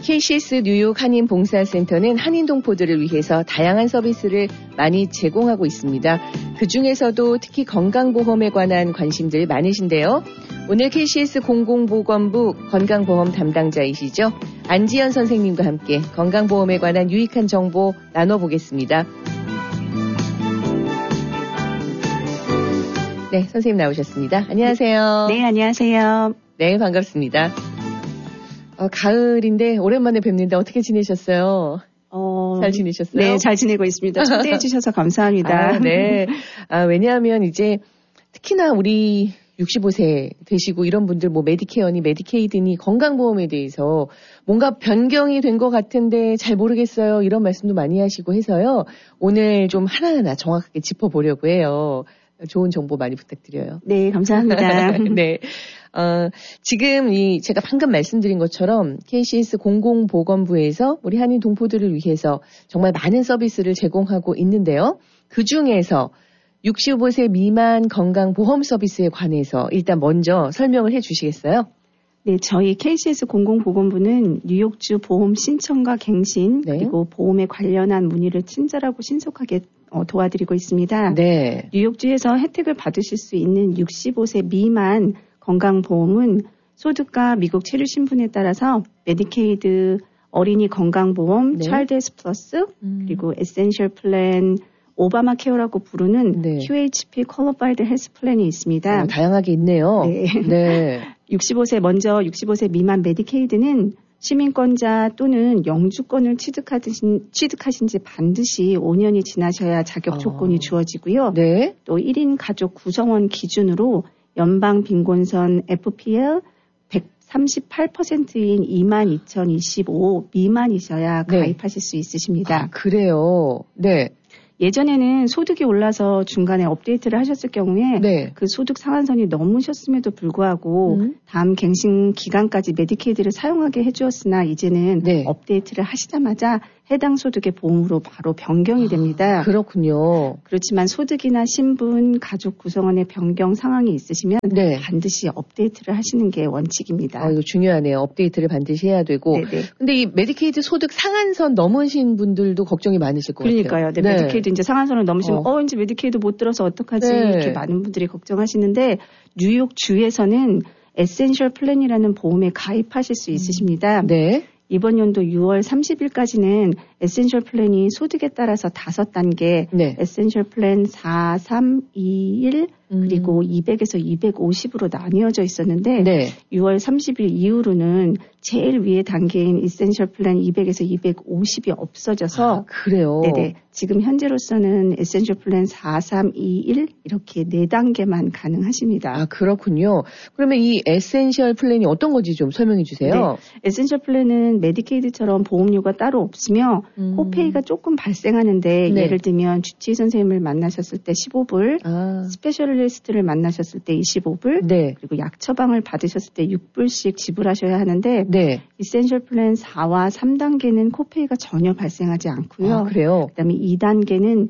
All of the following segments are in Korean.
KCS 뉴욕 한인봉사센터는 한인 동포들을 위해서 다양한 서비스를 많이 제공하고 있습니다. 그중에서도 특히 건강보험에 관한 관심들 많으신데요. 오늘 KCS 공공보건부 건강보험 담당자이시죠. 안지연 선생님과 함께 건강보험에 관한 유익한 정보 나눠보겠습니다. 네, 선생님 나오셨습니다. 안녕하세요. 네, 안녕하세요. 네, 반갑습니다. 가을인데 오랜만에 뵙는데 어떻게 지내셨어요? 잘 지내셨어요? 네, 잘 지내고 있습니다. 초대해 주셔서 감사합니다. 네. 왜냐하면 이제 특히나 우리 65세 되시고 이런 분들 뭐 메디케어니 메디케이드니 건강보험에 대해서 뭔가 변경이 된 것 같은데 잘 모르겠어요. 이런 말씀도 많이 하시고 해서요. 오늘 좀 하나하나 정확하게 짚어보려고 해요. 좋은 정보 많이 부탁드려요. 네, 감사합니다. 네. 지금 제가 방금 말씀드린 것처럼 KCS 공공보건부에서 우리 한인 동포들을 위해서 정말 많은 서비스를 제공하고 있는데요. 그 중에서 65세 미만 건강보험 서비스에 관해서 일단 먼저 설명을 해 주시겠어요? 네, 저희 KCS 공공보건부는 뉴욕주 보험 신청과 갱신 그리고 보험에 관련한 문의를 친절하고 신속하게 도와드리고 있습니다. 네. 뉴욕주에서 혜택을 받으실 수 있는 65세 미만 건강보험은 소득과 미국 체류 신분에 따라서 메디케이드, 어린이 건강보험, 차일드헬스 플러스, 그리고 에센셜 플랜, 오바마 케어라고 부르는 QHP 퀄리파이드 헬스 플랜이 있습니다. 다양하게 있네요. 네. 네. 65세 미만 메디케이드는 시민권자 또는 영주권을 취득하신 지 반드시 5년이 지나셔야 자격 조건이 주어지고요. 네. 또 1인 가족 구성원 기준으로 연방 빈곤선 FPL 138%인 22,025 미만이셔야 가입하실 수 있으십니다. 그래요. 네. 예전에는 소득이 올라서 중간에 업데이트를 하셨을 경우에 그 소득 상한선이 넘으셨음에도 불구하고 다음 갱신 기간까지 메디케이드를 사용하게 해주었으나 이제는 업데이트를 하시자마자 해당 소득의 보험으로 바로 변경이 됩니다. 그렇군요. 그렇지만 소득이나 신분, 가족 구성원의 변경 상황이 있으시면 반드시 업데이트를 하시는 게 원칙입니다. 이거 중요하네요. 업데이트를 반드시 해야 되고. 근데 이 메디케이드 소득 상한선 넘으신 분들도 걱정이 많으실 것 같아요. 그러니까요. 메디케이드 이제 상한선을 넘으시면 이제 메디케이드 못 들어서 어떡하지 이렇게 많은 분들이 걱정하시는데 뉴욕 주에서는 에센셜 플랜이라는 보험에 가입하실 수 있으십니다. 네. 이번 연도 6월 30일까지는 에센셜 플랜이 소득에 따라서 5단계, 에센셜 플랜 4, 3, 2, 1, 그리고 200에서 250으로 나뉘어져 있었는데 6월 30일 이후로는 제일 위의 단계인 에센셜 플랜 200에서 250이 없어져서 그래요? 네네. 지금 현재로서는 에센셜 플랜 4, 3, 2, 1 이렇게 4단계만 가능하십니다. 그렇군요. 그러면 이 에센셜 플랜이 어떤 건지 좀 설명해 주세요. 네. 에센셜 플랜은 메디케이드처럼 보험료가 따로 없으며 코페이가 조금 발생하는데 예를 들면 주치의 선생님을 만나셨을 때 15불, 스페셜리스트를 만나셨을 때 25불, 그리고 약 처방을 받으셨을 때 6불씩 지불하셔야 하는데 에센셜 플랜 4와 3단계는 코페이가 전혀 발생하지 않고요. 그래요? 그다음에 2단계는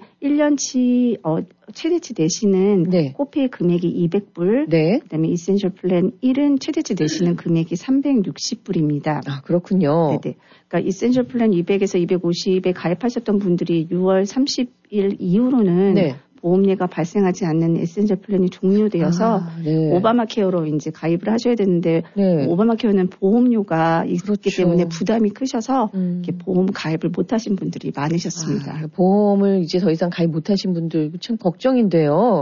1년치 최대치 내시는 코페이 금액이 200불, 그다음에 에센셜 플랜 1은 최대치 내시는 금액이 360불입니다. 그렇군요. 네네. 그러니까 에센셜 플랜 200에서 250에 가입하셨던 분들이 6월 30일 이후로는 보험료가 발생하지 않는 에센셜 플랜이 종료되어서 오바마 케어로 이제 가입을 하셔야 되는데 오바마 케어는 보험료가 있기 때문에 부담이 크셔서 이렇게 보험 가입을 못 하신 분들이 많으셨습니다. 보험을 이제 더 이상 가입 못 하신 분들 참 걱정인데요.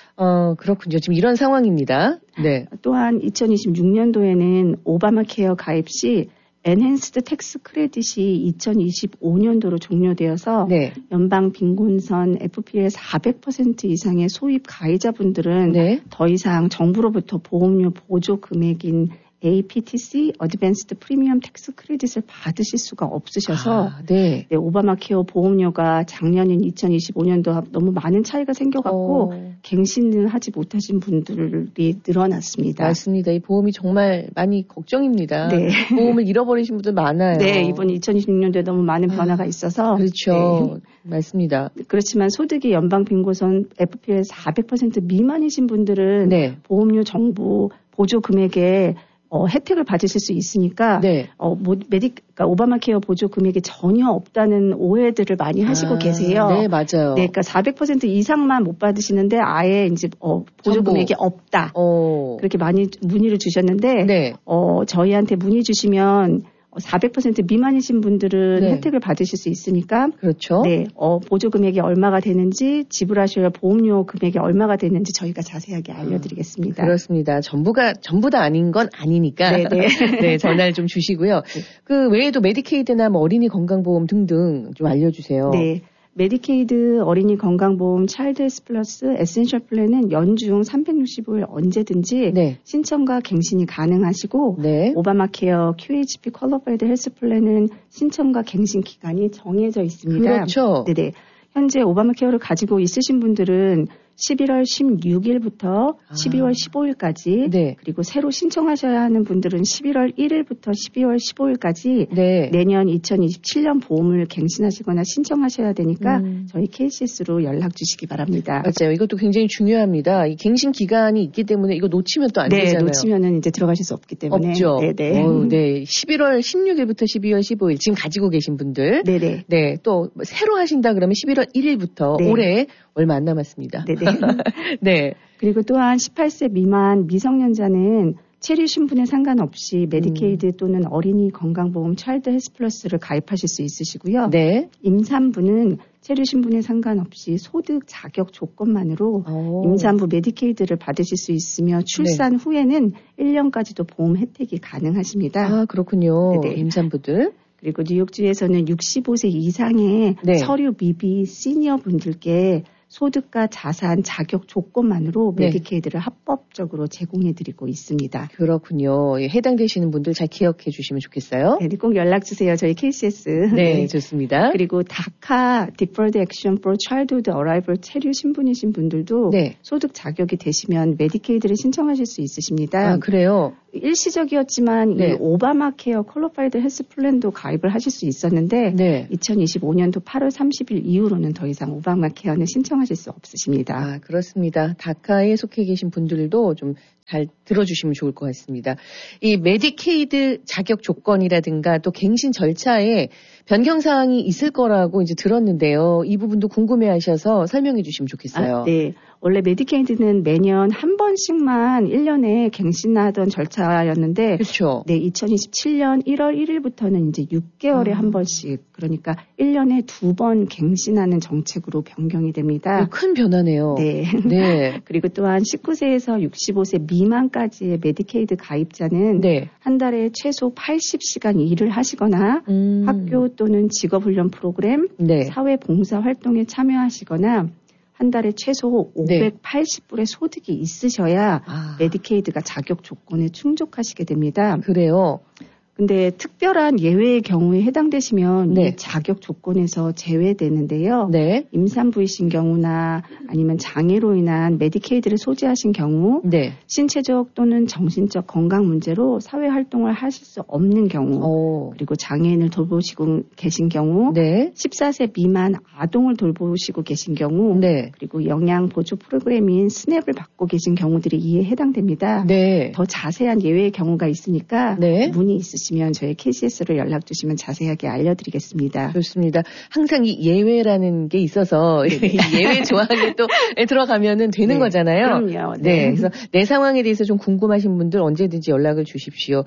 그렇군요. 지금 이런 상황입니다. 또한 2026년도에는 오바마 케어 가입 시 엔핸스드 텍스 크레딧이 2025년도로 종료되어서 연방 빈곤선 FPL 400% 이상의 소입 가해자분들은 더 이상 정부로부터 보험료 보조 금액인 APTC, 어드밴스드 프리미엄 텍스 크레딧을 받으실 수가 없으셔서 오바마 케어 보험료가 작년인 2025년도 너무 많은 차이가 생겨갖고 갱신을 하지 못하신 분들이 늘어났습니다. 맞습니다. 이 보험이 정말 많이 걱정입니다. 보험을 잃어버리신 분들 많아요. 이번 2026년도에 너무 많은 변화가 있어서. 그렇죠. 맞습니다. 그렇지만 소득이 연방 빈곤선 FPL 400% 미만이신 분들은 보험료 정부 보조 금액에 혜택을 받으실 수 있으니까 네. 그러니까 오바마 케어 보조 금액이 전혀 없다는 오해들을 많이 하시고 계세요. 네, 맞아요. 네, 그러니까 400% 이상만 못 받으시는데 아예 이제 보조 금액이 없다. 그렇게 많이 문의를 주셨는데 네. 저희한테 문의 주시면 400% 미만이신 분들은 네. 혜택을 받으실 수 있으니까. 그렇죠. 네, 보조 금액이 얼마가 되는지, 지불하셔야 할 보험료 금액이 얼마가 되는지 저희가 자세하게 알려드리겠습니다. 그렇습니다. 전부 다 아닌 건 아니니까. 네네. 네, 전화를 좀 주시고요. 그 외에도 메디케이드나 뭐 어린이 건강보험 등등 좀 알려주세요. 네. 메디케이드, 어린이 건강보험, 차일드 헬스 플러스, 에센셜 플랜은 연중 365일 언제든지 네. 신청과 갱신이 가능하시고 네. 오바마 케어, QHP 퀄리파이드 헬스 플랜은 신청과 갱신 기간이 정해져 있습니다. 그렇죠. 네네. 현재 오바마 케어를 가지고 있으신 분들은 11월 16일부터 12월 15일까지 네. 그리고 새로 신청하셔야 하는 분들은 11월 1일부터 12월 15일까지 네. 내년 2027년 보험을 갱신하시거나 신청하셔야 되니까 저희 KCS로 연락 주시기 바랍니다. 맞아요. 이것도 굉장히 중요합니다. 이 갱신 기간이 있기 때문에 이거 놓치면 또 안 되잖아요. 네, 놓치면은 이제 들어가실 수 없기 때문에. 없죠. 네네. 네. 11월 16일부터 12월 15일 지금 가지고 계신 분들. 네네. 네. 또 새로 하신다 그러면 11월 1일부터 네. 올해 얼마 안 남았습니다. 네네. 네. 그리고 또한 18세 미만 미성년자는 체류 신분에 상관없이 메디케이드 또는 어린이 건강보험 차일드 헬스 플러스를 가입하실 수 있으시고요. 네. 임산부는 체류 신분에 상관없이 소득 자격 조건만으로 임산부 메디케이드를 받으실 수 있으며 출산 후에는 1년까지도 보험 혜택이 가능하십니다. 아, 그렇군요. 네네. 임산부들. 그리고 뉴욕주에서는 65세 이상의 네. 서류 미비 시니어 분들께 소득과 자산 자격 조건만으로 네. 메디케이드를 합법적으로 제공해드리고 있습니다. 그렇군요. 예, 해당되시는 분들 잘 기억해 주시면 좋겠어요. 네, 꼭 연락 주세요. 저희 KCS. 네, 좋습니다. 그리고 다카 Deferred Action for Childhood Arrival 체류 신분이신 분들도 네. 소득 자격이 되시면 메디케이드를 신청하실 수 있으십니다. 아, 그래요? 일시적이었지만 네. 이 오바마 케어 퀄리파이드 헬스 플랜도 가입을 하실 수 있었는데 네. 2025년도 8월 30일 이후로는 더 이상 오바마 케어는 신청하실 수 없으십니다. 아, 그렇습니다. 다카에 속해 계신 분들도 좀 잘 들어주시면 좋을 것 같습니다. 이 메디케이드 자격 조건이라든가 또 갱신 절차에 변경사항이 있을 거라고 이제 들었는데요. 이 부분도 궁금해하셔서 설명해 주시면 좋겠어요. 아, 네. 원래 메디케이드는 매년 한 번씩만 1년에 갱신하던 절차였는데 그렇죠. 네, 2027년 1월 1일부터는 이제 6개월에 한 번씩 그러니까 1년에 2번 갱신하는 정책으로 변경이 됩니다. 큰 변화네요. 네. 네. 그리고 또한 19세에서 65세 미만까지의 메디케이드 가입자는 네. 한 달에 최소 80시간 일을 하시거나 학교 또는 직업훈련 프로그램, 네. 사회봉사 활동에 참여하시거나 한 달에 최소 580불의 소득이 있으셔야 메디케이드가 자격 조건에 충족하시게 됩니다. 그래요? 근데 특별한 예외의 경우에 해당되시면 네. 이 자격 조건에서 제외되는데요. 네. 임산부이신 경우나 아니면 장애로 인한 메디케이드를 소지하신 경우, 네. 신체적 또는 정신적 건강 문제로 사회 활동을 하실 수 없는 경우, 그리고 장애인을 돌보시고 계신 경우, 네. 14세 미만 아동을 돌보시고 계신 경우, 네. 그리고 영양 보조 프로그램인 스냅을 받고 계신 경우들이 이에 해당됩니다. 네. 더 자세한 예외의 경우가 있으니까 네. 문의 있으시면 저희 KCS로 연락 주시면 자세하게 알려드리겠습니다. 좋습니다. 항상 이 예외라는 게 있어서 이 예외 조항에 또 들어가면은 되는 네. 거잖아요. 그럼요. 네. 그래서 내 상황에 대해서 좀 궁금하신 분들 언제든지 연락을 주십시오.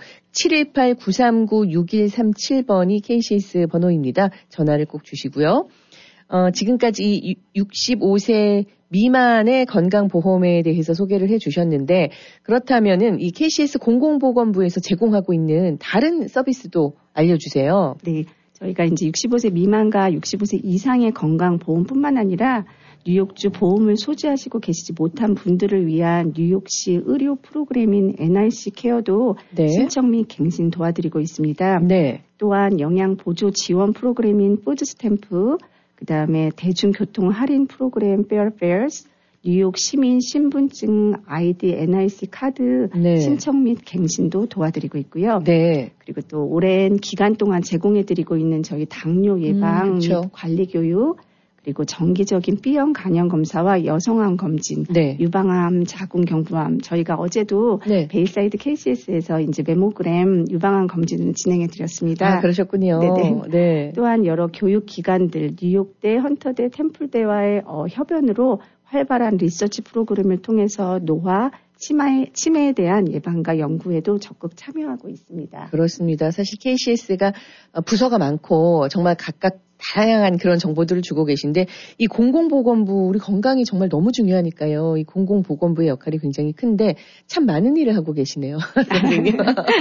718-939-6137번이 KCS 번호입니다. 전화를 꼭 주시고요. 지금까지 65세 미만의 건강보험에 대해서 소개를 해주셨는데 그렇다면은 이 KCS 공공보건부에서 제공하고 있는 다른 서비스도 알려주세요. 네, 저희가 이제 65세 미만과 65세 이상의 건강보험뿐만 아니라 뉴욕주 보험을 소지하시고 계시지 못한 분들을 위한 뉴욕시 의료 프로그램인 NIC 케어도 네. 신청 및 갱신 도와드리고 있습니다. 네. 또한 영양 보조 지원 프로그램인 푸드스탬프, 그다음에 대중교통 할인 프로그램 페어페어스, 뉴욕 시민 신분증 아이디 NIC 카드 네. 신청 및 갱신도 도와드리고 있고요. 네. 그리고 또 오랜 기간 동안 제공해드리고 있는 저희 당뇨 예방 및 그렇죠. 관리 교육, 그리고 정기적인 B형 간염 검사와 여성암 검진, 네. 유방암, 자궁 경부암, 저희가 어제도 네. 베이사이드 KCS에서 이제 메모그램 유방암 검진을 진행해 드렸습니다. 아, 그러셨군요. 네네. 네. 또한 여러 교육 기관들, 뉴욕대, 헌터대, 템플대와의 협연으로 활발한 리서치 프로그램을 통해서 노화, 치매에 대한 예방과 연구에도 적극 참여하고 있습니다. 그렇습니다. 사실 KCS가 부서가 많고 정말 각각 다양한 그런 정보들을 주고 계신데 이 공공보건부 우리 건강이 정말 너무 중요하니까요. 이 공공보건부의 역할이 굉장히 큰데 참 많은 일을 하고 계시네요. 선생님.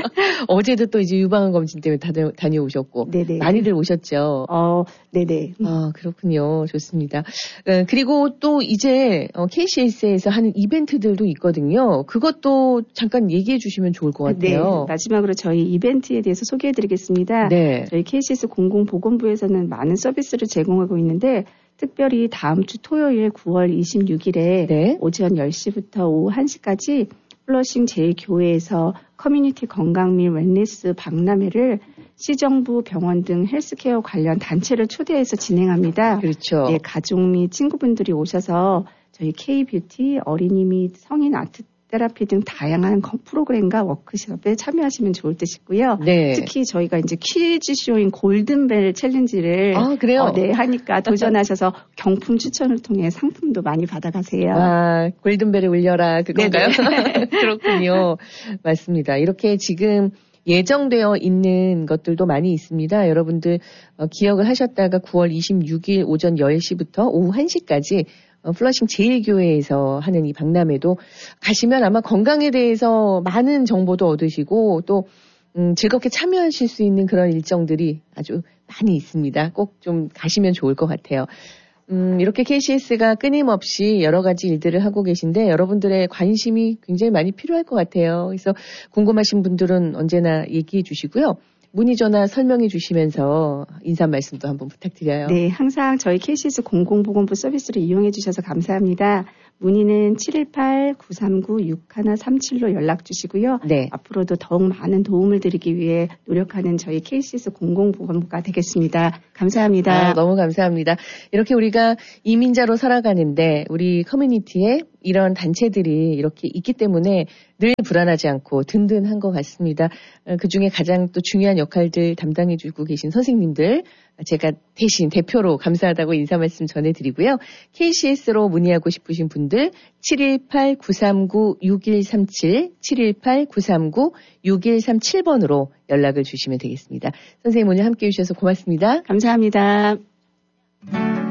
어제도 또 이제 유방암 검진 때문에 다녀오셨고 네네. 많이들 오셨죠. 네네. 아 그렇군요. 좋습니다. 그리고 또 이제 KCS에서 하는 이벤트들도 있거든요. 그것도 잠깐 얘기해 주시면 좋을 것 같아요. 네. 마지막으로 저희 이벤트에 대해서 소개해드리겠습니다. 네. 저희 KCS 공공보건부에서는 많은 서비스를 제공하고 있는데 특별히 다음 주 토요일 9월 26일에 네. 오전 10시부터 오후 1시까지 플러싱 제1교회에서 커뮤니티 건강 및 웰니스 박람회를 시정부, 병원 등 헬스케어 관련 단체를 초대해서 진행합니다. 그렇죠. 예, 가족 및 친구분들이 오셔서 저희 K-뷰티, 어린이 및 성인 아트 테라피 등 다양한 프로그램과 워크숍에 참여하시면 좋을 듯 싶고요. 네. 특히 저희가 이제 퀴즈쇼인 골든벨 챌린지를 그래요? 네, 하니까 도전하셔서 경품 추천을 통해 상품도 많이 받아가세요. 아, 골든벨을 울려라 그건가요? 그렇군요. 맞습니다. 이렇게 지금 예정되어 있는 것들도 많이 있습니다. 여러분들 기억을 하셨다가 9월 26일 오전 10시부터 오후 1시까지 플러싱 제1교회에서 하는 이 박람회도 가시면 아마 건강에 대해서 많은 정보도 얻으시고 또 즐겁게 참여하실 수 있는 그런 일정들이 아주 많이 있습니다. 꼭 좀 가시면 좋을 것 같아요. 이렇게 KCS가 끊임없이 여러 가지 일들을 하고 계신데 여러분들의 관심이 굉장히 많이 필요할 것 같아요. 그래서 궁금하신 분들은 언제나 얘기해 주시고요. 문의 전화 설명해 주시면서 인사 말씀도 한번 부탁드려요. 네, 항상 저희 KCS 공공보건부 서비스를 이용해 주셔서 감사합니다. 문의는 718-939-6137로 연락 주시고요. 네. 앞으로도 더욱 많은 도움을 드리기 위해 노력하는 저희 KCS 공공보건부가 되겠습니다. 감사합니다. 너무 감사합니다. 이렇게 우리가 이민자로 살아가는데 우리 커뮤니티에 이런 단체들이 이렇게 있기 때문에 늘 불안하지 않고 든든한 것 같습니다. 그중에 가장 또 중요한 역할들 담당해주고 계신 선생님들 제가 대신 대표로 감사하다고 인사 말씀 전해드리고요. KCS로 문의하고 싶으신 분들 718-939-6137, 718-939-6137번으로 연락을 주시면 되겠습니다. 선생님 오늘 함께해 주셔서 고맙습니다. 감사합니다.